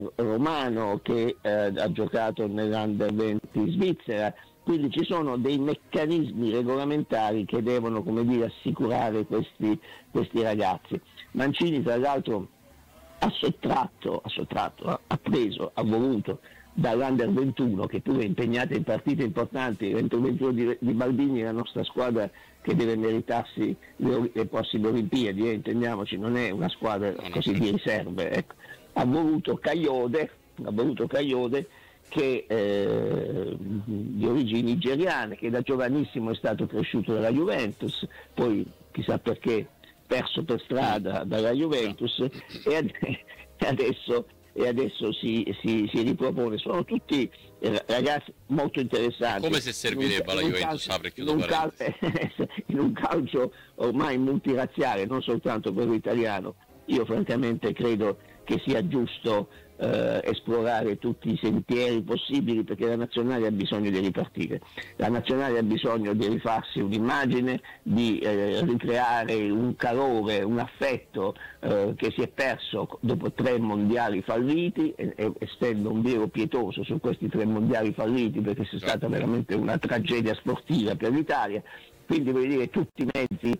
romano che ha giocato nell'Under 20 Svizzera, quindi ci sono dei meccanismi regolamentari che devono, come dire, assicurare questi ragazzi. Mancini tra l'altro ha preso, ha voluto dall'Under 21, che pure è impegnata in partite importanti, l'Under 21 di Baldini è la nostra squadra che deve meritarsi le prossime Olimpiadi, intendiamoci, non è una squadra così di riserve, ecco. Ha voluto Kayode che di origini nigeriane, che da giovanissimo è stato cresciuto dalla Juventus, poi chissà perché perso per strada dalla Juventus e adesso si ripropone. Sono tutti ragazzi molto interessanti. Come se servirebbe alla Juventus, in un calcio ormai multirazziale, non soltanto quello italiano. Io francamente credo che sia giusto esplorare tutti i sentieri possibili, perché la nazionale ha bisogno di ripartire, la nazionale ha bisogno di rifarsi un'immagine, di ricreare un calore, un affetto che si è perso dopo 3 mondiali falliti, e stendo un velo pietoso su questi 3 mondiali falliti, perché è stata veramente una tragedia sportiva per l'Italia. Quindi voglio dire, tutti i mezzi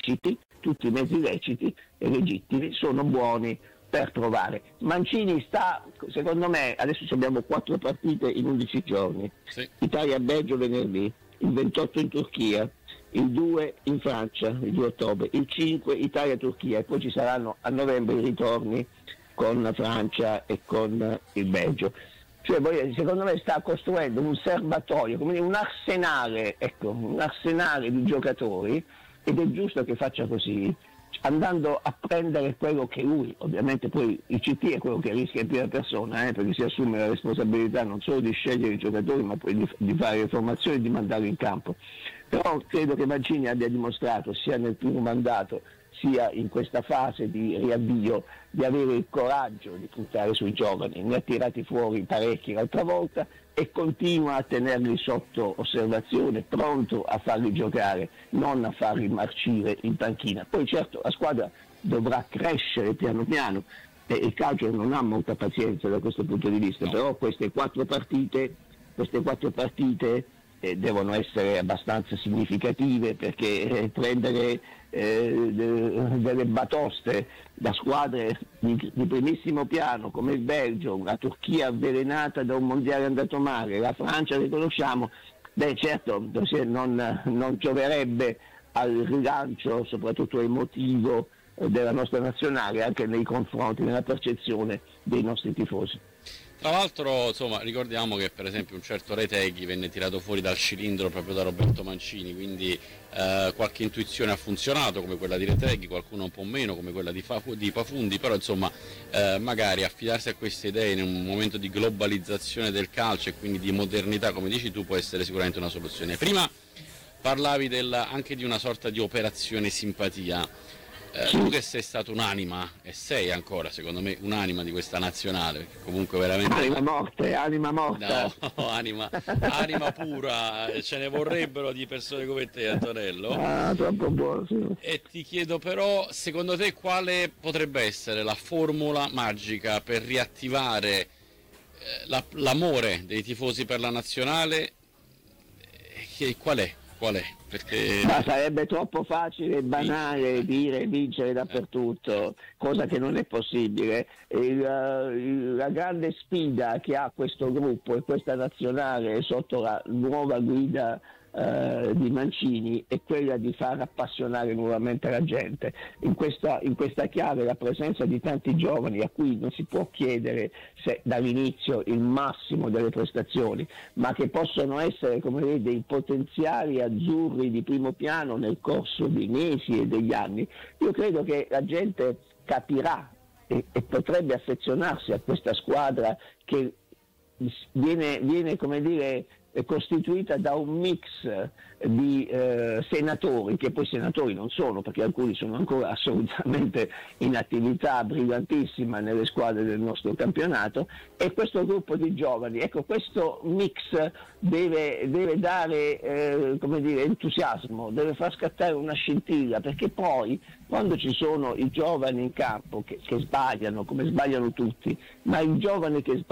leciti e legittimi sono buoni per provare. Mancini sta, secondo me, adesso abbiamo 4 partite in 11 giorni, sì. Italia-Belgio venerdì, il 28 in Turchia, il 2 in Francia, il 2 ottobre, il 5 Italia-Turchia, e poi ci saranno a novembre i ritorni con la Francia e con il Belgio. Cioè, secondo me sta costruendo un serbatoio, come dire, un arsenale di giocatori, ed è giusto che faccia così, andando a prendere quello che lui, ovviamente poi il CT è quello che rischia in prima persona, perché si assume la responsabilità non solo di scegliere i giocatori, ma poi di fare le formazioni e di mandarli in campo. Però credo che Mancini abbia dimostrato, sia nel primo mandato sia in questa fase di riavvio, di avere il coraggio di puntare sui giovani. Ne ha tirati fuori parecchi l'altra volta e continua a tenerli sotto osservazione, pronto a farli giocare, non a farli marcire in panchina. Poi certo la squadra dovrà crescere piano piano, e il calcio non ha molta pazienza da questo punto di vista, però queste 4 partite devono essere abbastanza significative, perché prendere delle batoste da squadre di primissimo piano come il Belgio, una Turchia avvelenata da un mondiale andato male, la Francia riconosciamo, certo non gioverebbe al rilancio, soprattutto emotivo, della nostra nazionale, anche nei confronti, nella percezione dei nostri tifosi. Tra l'altro, insomma, ricordiamo che per esempio un certo Retegui venne tirato fuori dal cilindro proprio da Roberto Mancini, quindi qualche intuizione ha funzionato, come quella di Retegui, qualcuno un po' meno, come quella di Pafundi, però insomma magari affidarsi a queste idee in un momento di globalizzazione del calcio e quindi di modernità, come dici tu, può essere sicuramente una soluzione. Prima parlavi anche di una sorta di operazione simpatia. Tu che sei stato un'anima, e sei ancora secondo me un'anima di questa nazionale, perché comunque veramente anima morta no, anima pura, ce ne vorrebbero di persone come te, Antonello. Troppo buono, sì. E ti chiedo però, secondo te quale potrebbe essere la formula magica per riattivare l'amore dei tifosi per la nazionale? Qual è? Perché sarebbe troppo facile e banale dire vincere dappertutto, cosa che non è possibile. La grande sfida che ha questo gruppo e questa nazionale sotto la nuova guida di Mancini è quella di far appassionare nuovamente la gente. In questa chiave la presenza di tanti giovani a cui non si può chiedere dall'inizio il massimo delle prestazioni, ma che possono essere, come dire, dei potenziali azzurri di primo piano nel corso dei mesi e degli anni. Io credo che la gente capirà e potrebbe affezionarsi a questa squadra che viene come dire costituita da un mix di senatori, che poi senatori non sono, perché alcuni sono ancora assolutamente in attività brillantissima nelle squadre del nostro campionato, e questo gruppo di giovani. Ecco, questo mix deve dare come dire, entusiasmo, deve far scattare una scintilla, perché poi quando ci sono i giovani in campo che sbagliano, come sbagliano tutti, ma il giovane che sbaglia